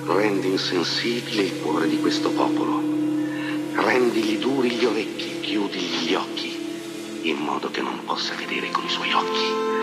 Rendi insensibile il cuore di questo popolo. Rendigli duri gli orecchi, chiudigli gli occhi, in modo che non possa vedere con i suoi occhi